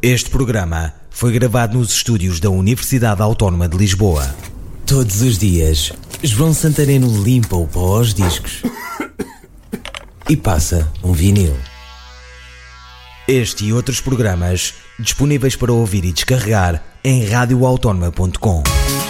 Este programa foi gravado nos estúdios da Universidade Autónoma de Lisboa. Todos os dias, João Santareno limpa o pó aos discos e passa um vinil. Este e outros programas disponíveis para ouvir e descarregar em radioautónoma.com.